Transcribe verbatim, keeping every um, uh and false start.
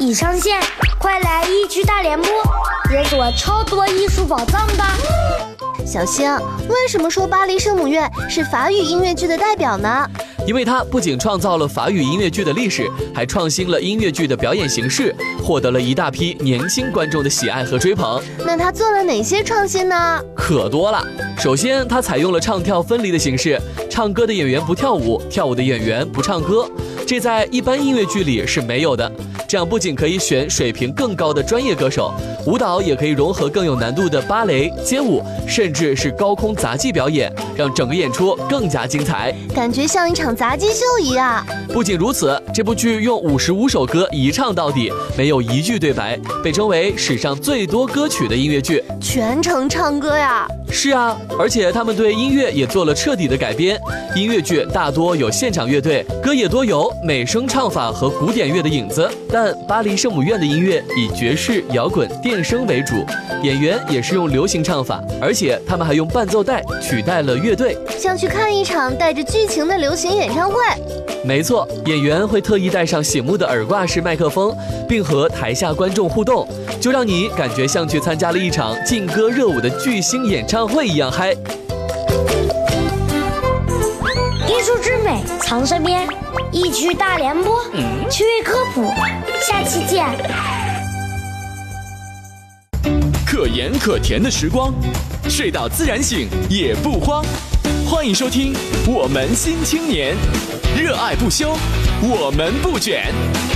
已上线，快来一区大联播，解锁超多艺术宝藏吧！ 小星，为什么说巴黎圣母院是法语音乐剧的代表呢？ 因为它不仅创造了法语音乐剧的历史，还创新了音乐剧的表演形式，获得了一大批年轻观众的喜爱和追捧。 那它做了哪些创新呢？ 可多了。首先，它采用了唱跳分离的形式，唱歌的演员不跳舞，跳舞的演员不唱歌，这在一般音乐剧里是没有的。这样不仅可以选水平更高的专业歌手，舞蹈也可以融合更有难度的芭蕾、街舞，甚至是高空杂技表演，让整个演出更加精彩， 感觉像一场杂技秀一样。 不仅如此，这部剧用五十五首歌一唱到底，没有一句对白，被称为史上最多歌曲的音乐剧。 全程唱歌呀？ 是啊，而且他们对音乐也做了彻底的改编。音乐剧大多有现场乐队，歌也多有美声唱法和古典乐的影子，但巴黎圣母院的音乐以爵士、摇滚、电声为主，演员也是用流行唱法，而且他们还用伴奏带取代了乐队， 像去看一场带着剧情的流行演唱会。 没错，演员会特意戴上醒目的耳挂式麦克风，并和台下观众互动，就让你感觉像去参加了一场劲歌热舞的巨星演唱会一样嗨。 艺术之美藏身边，一区大联播，趣味科普，下期见。 可盐可甜的时光，睡到自然醒也不慌。欢迎收听《我们新青年》，热爱不休，我们不卷。